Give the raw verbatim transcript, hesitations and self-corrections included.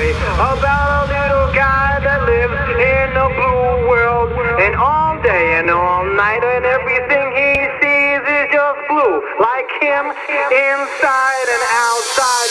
story about a little guy that lives in a blue world. And all day and all night, and everything he sees is just blue, like him inside and outside.